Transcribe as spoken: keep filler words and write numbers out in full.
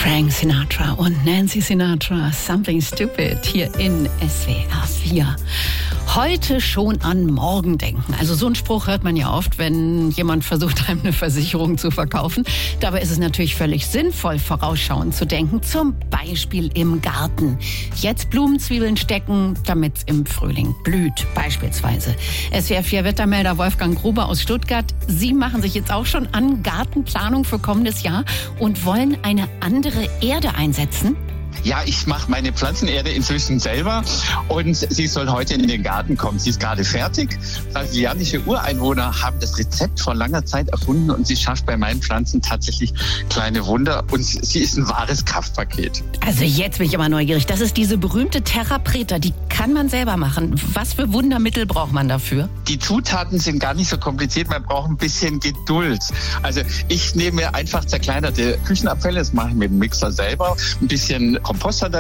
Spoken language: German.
Frank Sinatra und Nancy Sinatra, Something Stupid, hier in S W R vier. Heute schon an morgen denken. Also so einen Spruch hört man ja oft, wenn jemand versucht, einem eine Versicherung zu verkaufen. Dabei ist es natürlich völlig sinnvoll, vorausschauend zu denken. Zum Beispiel im Garten. Jetzt Blumenzwiebeln stecken, damit es im Frühling blüht, beispielsweise. S W R vier Wettermelder Wolfgang Gruber aus Stuttgart. Sie machen sich jetzt auch schon an Gartenplanung für kommendes Jahr und wollen eine andere Erde einsetzen. Ja, ich mache meine Pflanzenerde inzwischen selber und sie soll heute in den Garten kommen. Sie ist gerade fertig. Brasilianische Ureinwohner haben das Rezept vor langer Zeit erfunden und sie schafft bei meinen Pflanzen tatsächlich kleine Wunder und sie ist ein wahres Kraftpaket. Also jetzt bin ich aber neugierig. Das ist diese berühmte Terra Preta, die kann man selber machen. Was für Wundermittel braucht man dafür? Die Zutaten sind gar nicht so kompliziert, man braucht ein bisschen Geduld. Also ich nehme mir einfach zerkleinerte Küchenabfälle, das mache ich mit dem Mixer selber, ein bisschen Kompost hat